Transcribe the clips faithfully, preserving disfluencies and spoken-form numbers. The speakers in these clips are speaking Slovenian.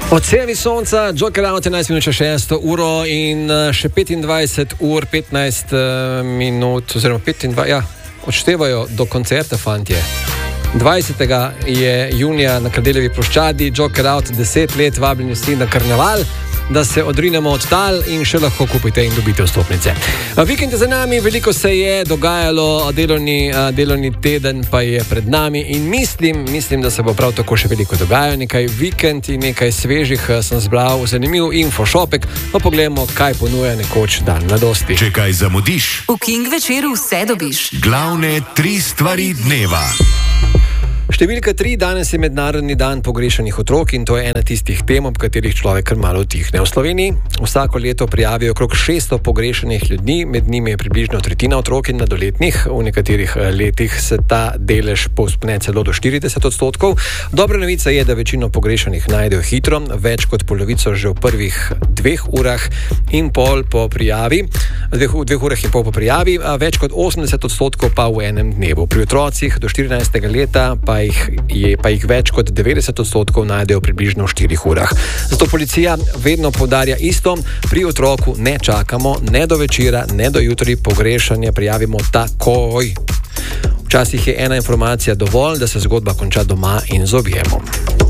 Oceani sonca, Joker Out enajst minut šesto uro in še petindvajset ur petnajst minut, oziroma petindvajset, ja, odštevajo do koncerta, fantje. dvajsetega je junija na Kardeljevi ploščadi, Joker Out, deset let, vabljeni vsi na karneval, da se odrinemo od tal in še lahko kupite in dobite vstopnice. Vikend je za nami, veliko se je dogajalo, delovni, delovni teden pa je pred nami in mislim, mislim, da se bo prav tako še veliko dogajalo. Nekaj vikend in nekaj svežih sem zbral, zanimiv infošopek, pa pogledamo, kaj ponuja nekoč dan mladosti. Če kaj zamudiš, v King večeru vse dobiš. Glavne tri stvari dneva. Številka tri, danes je mednarodni dan pogrešanih otrok in to je ena tistih tem, ob katerih človek kar malo utihne. V Sloveniji vsako leto prijavijo okrog šeststo pogrešanih ljudi, med njimi je približno tretjina otrok in mladoletnih, v nekaterih letih se ta delež povzpne celo do štirideset odstotkov. Dobra novica je, da večino pogrešanih najdejo hitro, več kot polovico že v prvih dveh urah in pol po prijavi, dveh, dveh urah in pol po prijavi, več kot osemdeset odstotkov pa v enem dnevu. Pri otrocih do štirinajstega leta pa jih, je, pa jih več kot devetdeset odstotkov najdejo približno v štirih urah. Zato policija vedno poudarja isto, pri otroku ne čakamo, ne do večera, ne do jutri, pogrešanje prijavimo takoj. Včasih je ena informacija dovolj, da se zgodba konča doma in z objemom.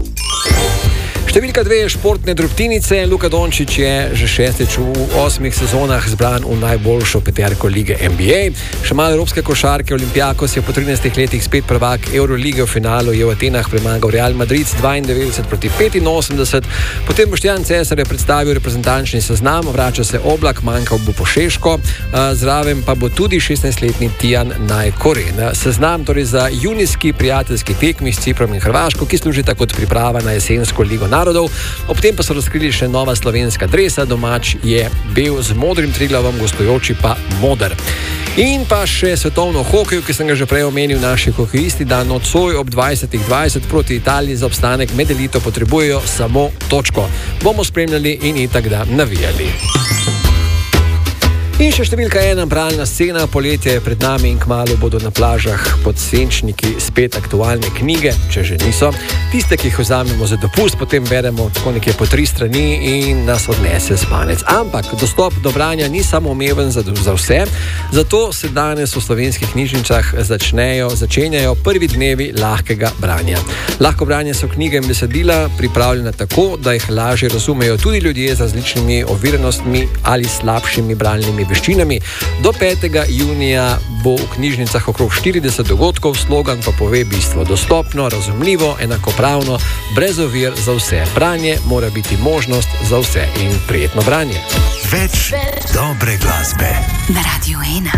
Številka dve je športne drobtinice. Luka Dončić je že šestič v osmih sezonah zbran v najboljšo peterko lige N B A. Še malo evropske košarke, Olympiakos je po trinajstih letih spet prvak Eurolige, v finalu je v Atenah premagal Real Madrid dvaindevetdeset proti petinosemdeset. Potem Boštjan Cesar je predstavil reprezentančni seznam, vrača se Oblak, manjkal bo Pošeško, zraven pa bo tudi šestnajstletni Tijan Najkoren. Seznam torej za junijski prijateljski tekmi s Ciprom in Hrvaško, ki služita kot priprava na jesensko ligo narodov. Ob tem pa so razkrili še nova slovenska dresa, domač je bel z modrim Triglavom, gostujoči pa moder. In pa še svetovno hokej, ki sem ga že prej omenil, naši hokejisti dan nocoj ob dvajsetih dvajset proti Italiji za obstanek med elito potrebujejo samo točko. Bomo spremljali in itak da navijali. In še številka ena, bralna scena, poletje je pred nami in kmalu bodo na plažah pod senčniki spet aktualne knjige, če že niso. Tiste, ki jih vzamemo za dopust, potem beremo tako nekje po tri strani in nas odnese spanec. Ampak dostop do branja ni samoumeven za, za vse, zato se danes v slovenskih knjižnicah začnejo, začenjajo prvi dnevi lahkega branja. Lahko branje so knjige in besedila pripravljena tako, da jih lažje razumejo tudi ljudje z različnimi oviranostmi ali slabšimi bralnimi veščinami. Do petega junija bo v knjižnicah okrog štirideset dogodkov, slogan pa pove bistvo: dostopno, razumljivo, enakopravno, brez ovir za vse. Branje mora biti možnost za vse in prijetno branje. Več dobre glasbe Na Radiu ena.